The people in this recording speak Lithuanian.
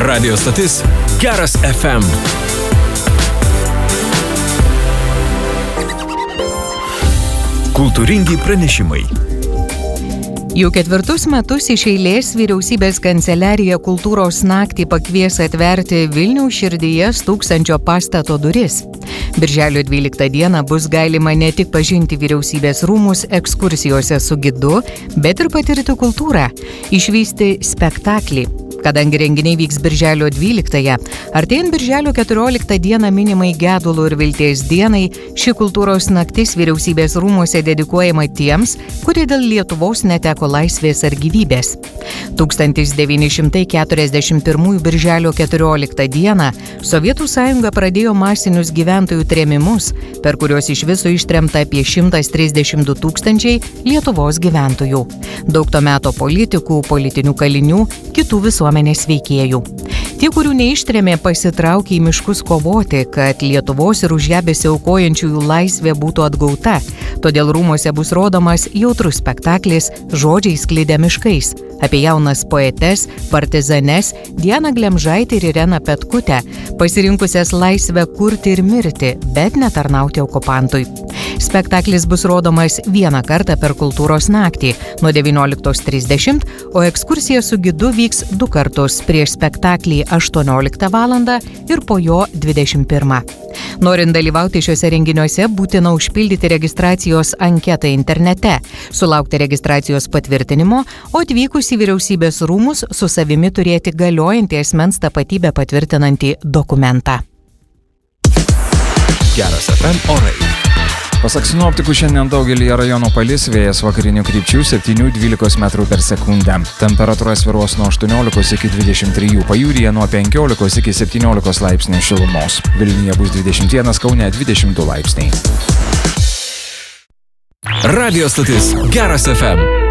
Radio stotis Geras FM. Kultūringi pranešimai. Jau 4 metus iš eilės vyriausybės kanceliarija kultūros naktį pakvies atverti Vilniaus širdyje stūksančio pastato duris. Birželio 12 dieną bus galima ne tik pažinti vyriausybės rūmus ekskursijose su gidu, bet ir patirti kultūrą, išvysti spektaklį. Kadangi renginiai vyks Birželio 12-ąją, artėjant Birželio 14 dieną minimai Gedulo ir Vilties dienai, ši kultūros naktis vyriausybės rūmuose dedikuojama tiems, kurie dėl Lietuvos neteko laisvės ar gyvybės. 1941 Birželio 14 dieną Sovietų sąjunga pradėjo masinius gyventojų trėmimus, per kuriuos iš viso ištremta apie 132 000 Lietuvos gyventojų. Daug to meto politikų, politinių kalinių, kitų visuomenės veikėjų. Tie, kurių neištrėmė, pasitraukė į miškus kovoti, kad Lietuvos ir už ją besiaukojančiųjų laisvė būtų atgauta. Todėl rūmuose bus rodomas jautrus spektaklis Žodžiai sklidę miškais apie jaunas poetes, partizanes Dianą Glemžaitę ir Ireną Petkutę, pasirinkusias laisvę kurti ir mirti, bet netarnauti okupantui. Spektaklis bus rodomas vieną kartą per kultūros naktį nuo 19:30, o ekskursija su gidu vyks 2 kartus prieš spektaklį 18 val. Ir po jo 21. Norint dalyvauti šiuose renginiuose, būtina užpildyti registracijos anketą internete, sulaukti registracijos patvirtinimo, o atvykus į vyriausybės rūmus su savimi turėti galiojantį asmens tapatybę patvirtinantį dokumentą. Geras FM orai. Pasak sinoptikų, šiandien daugelį rajonų palis, vėjas vakarinių krypčių 7–12 metrų per sekundę. Temperatūra svyruos nuo 18 iki 23, pajūryje nuo 15 iki 17 laipsnių šilumos. Vilniuje bus 21, Kaune 22 laipsniai. Radio stotis Geras FM.